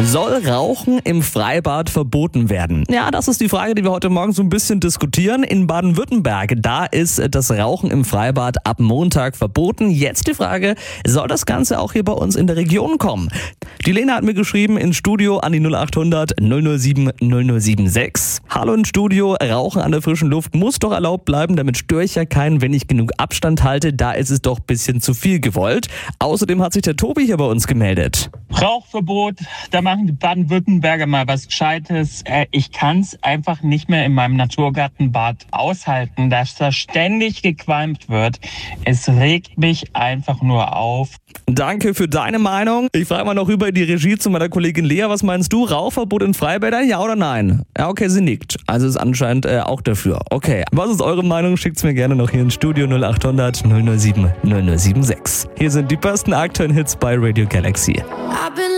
Soll Rauchen im Freibad verboten werden? Ja, das ist die Frage, die wir heute Morgen so ein bisschen diskutieren. In Baden-Württemberg, da ist das Rauchen im Freibad ab Montag verboten. Jetzt die Frage, soll das Ganze auch hier bei uns in der Region kommen? Die Lena hat mir geschrieben ins Studio an die 0800 007 0076. Hallo ins Studio, Rauchen an der frischen Luft muss doch erlaubt bleiben, damit störe ich ja keinen, wenn ich genug Abstand halte. Da ist es doch ein bisschen zu viel gewollt. Außerdem hat sich der Tobi hier bei uns gemeldet. Rauchverbot, da machen die Baden-Württemberger mal was Gescheites. Ich kann es einfach nicht mehr in meinem Naturgartenbad aushalten, dass da ständig gequalmt wird. Es regt mich einfach nur auf. Danke für deine Meinung. Ich frage mal noch rüber in die Regie zu meiner Kollegin Lea. Was meinst du? Rauchverbot in Freibädern? Ja oder nein? Ja, okay, sie nickt. Also ist anscheinend auch dafür. Okay, was ist eure Meinung? Schickt's mir gerne noch hier ins Studio 0800 007 0076. Hier sind die besten aktuellen Hits bei Radio Galaxy.